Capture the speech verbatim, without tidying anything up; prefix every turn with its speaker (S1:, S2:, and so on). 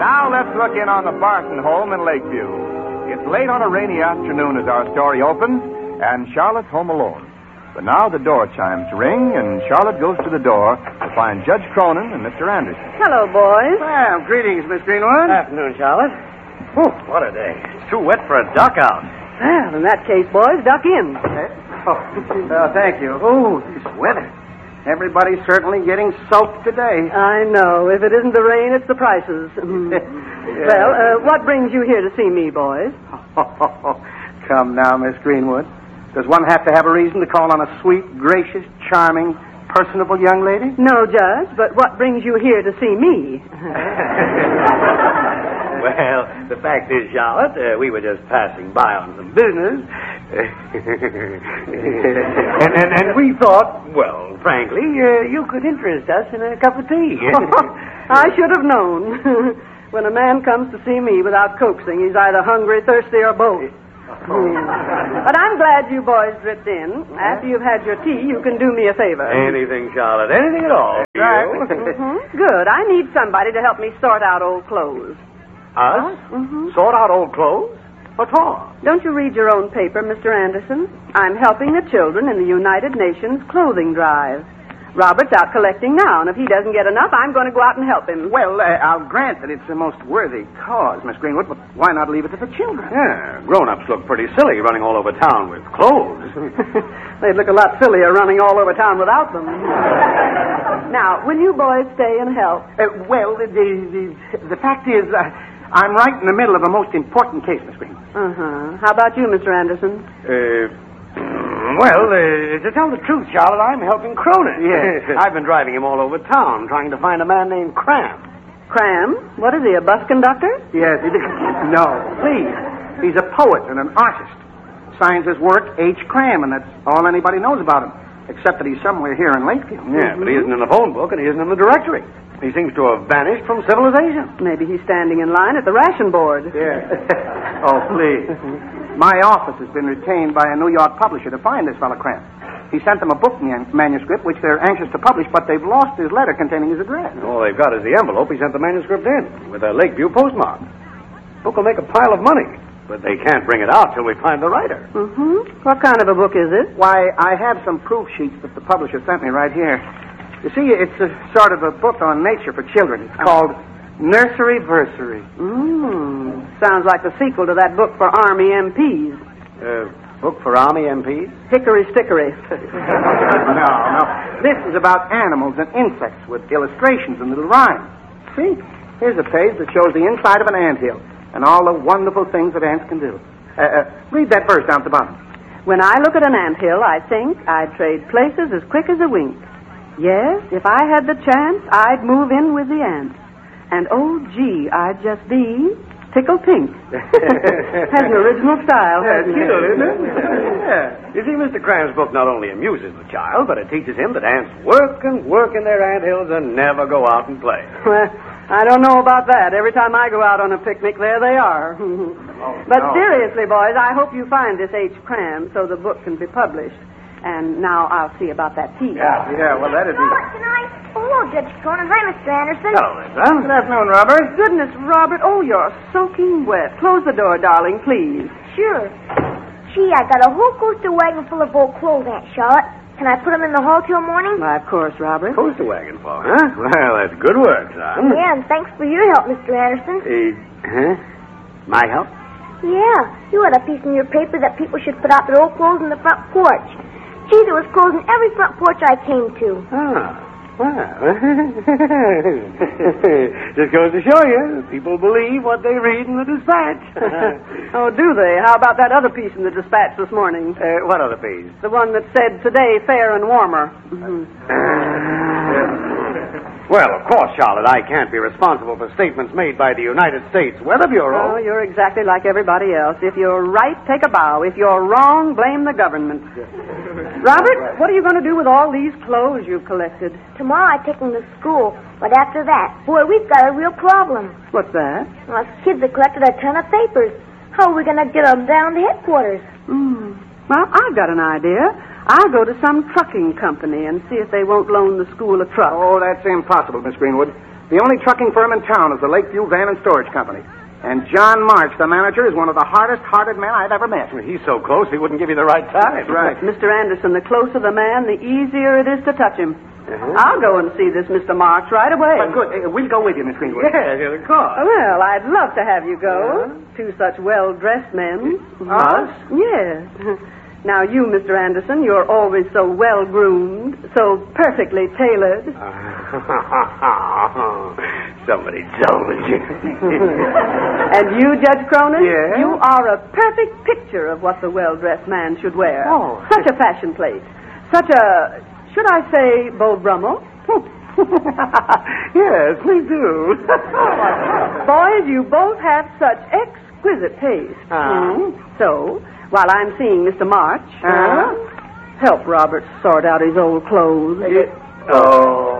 S1: Now let's look in on the Barton home in Lakeview. It's late on a rainy afternoon as our story opens, and Charlotte's home alone. But now the door chimes ring, and Charlotte goes to the door to find Judge Cronin and Mister Anderson.
S2: Hello, boys.
S3: Well, greetings, Miss Greenwood.
S4: Afternoon, Charlotte. Whew, what a day. It's too wet for a duck out.
S2: Well, in that case, boys, duck in.
S3: Uh, oh, uh, thank you. Oh, this weather. Everybody's certainly getting soaked today.
S2: I know. If it isn't the rain, it's the prices.
S3: Yeah.
S2: Well, uh, what brings you here to see me, boys?
S3: Come now, Miss Greenwood. Does one have to have a reason to call on a sweet, gracious, charming, personable young lady?
S2: No, Judge, but what brings you here to see me?
S4: Well, the fact is, Charlotte, uh, we were just passing by on some business. and, and and we thought, well, frankly, uh, you could interest us in a cup of tea.
S2: I should have known. When a man comes to see me without coaxing, he's either hungry, thirsty, or both. But I'm glad you boys dripped in. After you've had your tea, you can do me a favor.
S4: Anything, Charlotte, anything at all.
S3: Right.
S2: Mm-hmm. Good. I need somebody to help me sort out old clothes.
S4: Us?
S2: Mm-hmm.
S4: Sort out old clothes? What for?
S2: Don't you read your own paper, Mister Anderson? I'm helping the children in the United Nations clothing drive. Robert's out collecting now, and if he doesn't get enough, I'm going to go out and help him.
S3: Well, uh, I'll grant that it's a most worthy cause, Miss Greenwood, but why not leave it to the children?
S4: Yeah, grown-ups look pretty silly running all over town with clothes.
S2: They'd look a lot sillier running all over town without them. Now, will you boys stay and help?
S3: Uh, well, the, the, the fact is, uh, I'm right in the middle of a most important case, Miss Greenwood.
S2: Uh-huh. How about you, Mister Anderson?
S4: Uh... Well, uh, to tell the truth, Charlotte, I'm helping Cronin.
S3: Yes.
S4: I've been driving him all over town trying to find a man named Cram.
S2: Cram? What is he, a bus conductor?
S3: Yes, he No, please. He's a poet and an artist. Signs his work H. Cram, and that's all anybody knows about him, except that he's somewhere here in Lakeview.
S4: Yeah, but he isn't in the phone book, and he isn't in the directory. He seems to have vanished from civilization.
S2: Maybe he's standing in line at the ration board.
S3: Yeah. Oh, please. My office has been retained by a New York publisher to find this fellow Cram. He sent them a book man- manuscript, which they're anxious to publish, but they've lost his letter containing his address.
S4: All they've got is the envelope he sent the manuscript in, with a Lakeview postmark. Book will make a pile of money, but they can't bring it out till we find the writer.
S2: Mm-hmm. What kind of a book is it?
S3: Why, I have some proof sheets that the publisher sent me right here. You see, it's a sort of a book on nature for children. It's called Nursery Versary.
S2: Mmm. Sounds like the sequel to that book for Army M Ps.
S4: Uh, book for Army M Ps?
S2: Hickory Stickory.
S3: No, no. This is about animals and insects with illustrations and little rhymes. See? Here's a page that shows the inside of an anthill and all the wonderful things that ants can do. Uh, uh, read that verse down at the bottom.
S2: When I look at an anthill, I think I'd trade places as quick as a wink. Yes, if I had the chance, I'd move in with the ants. And, oh, gee, I'd just be tickle pink. Has an original style, hasn't it?
S4: Isn't it? Yeah. You see, Mister Cram's book not only amuses the child, but it teaches him that ants work and work in their anthills and never go out and play.
S2: Well, I don't know about that. Every time I go out on a picnic, there they are. But
S3: no.
S2: seriously, boys, I hope you find this H. Cram so the book can be published. And now I'll see about that tea.
S3: Yeah, yeah, well, that'd be...
S5: Robert, can I? Oh, hello, Judge Cronin. Hi, Mister Anderson.
S4: Hello, there, son.
S3: Good afternoon, Robert.
S2: Goodness, Robert. Oh, you're soaking wet. Close the door, darling, please.
S5: Sure. Gee, I got a whole coaster wagon full of old clothes, Aunt Charlotte. Can I put them in the hall till morning?
S2: Why, of course, Robert.
S4: Coaster wagon for, huh? Well, that's good work, son.
S5: Yeah, and thanks for your help, Mister Anderson.
S4: Uh, huh? My help?
S5: Yeah, you had a piece in your paper that people should put out their old clothes in the front porch. Gee, there was clothes in every front porch I came to.
S4: Ah, well. Just goes to show you, people believe what they read in the dispatch.
S2: Oh, do they? How about that other piece in the dispatch this morning?
S4: Uh, what other piece?
S2: The one that said, today, fair and warmer. Mm-hmm.
S4: Well, of course, Charlotte, I can't be responsible for statements made by the United States Weather Bureau.
S2: Oh, you're exactly like everybody else. If you're right, take a bow. If you're wrong, blame the government. Robert, what are you going to do with all these clothes you've collected?
S5: Tomorrow I take them to school, but after that, boy, we've got a real problem.
S2: What's that?
S5: Us kids have collected a ton of papers. How are we going to get them down to headquarters?
S2: Hmm. Well, I've got an idea. I'll go to some trucking company and see if they won't loan the school a truck.
S3: Oh, that's impossible, Miss Greenwood. The only trucking firm in town is the Lakeview Van and Storage Company. And John March, the manager, is one of the hardest-hearted men I've ever met.
S4: Well, he's so close, he wouldn't give you the right time.
S3: Right.
S2: Mister Anderson, the closer the man, the easier it is to touch him.
S4: Uh-huh.
S2: I'll go and see this Mister March right away.
S3: But good. Uh, we'll go with you, Miss Greenwood.
S4: Yes, yes, of course.
S2: Well, I'd love to have you go. Two such well-dressed men.
S3: Us?
S2: Yes. Now, you, Mister Anderson, you're always so well-groomed, so perfectly tailored.
S4: Somebody told me.
S2: And you, Judge Cronin?
S3: Yes?
S2: You are a perfect picture of what the well-dressed man should wear.
S3: Oh.
S2: Such a fashion plate. Such a, should I say, Beau Brummel?
S3: Yes, we do.
S2: Boys, you both have such exquisite taste.
S3: Uh-huh.
S2: So, while I'm seeing Mister March,
S3: Uh-huh.
S2: help Robert sort out his old clothes.
S3: Oh.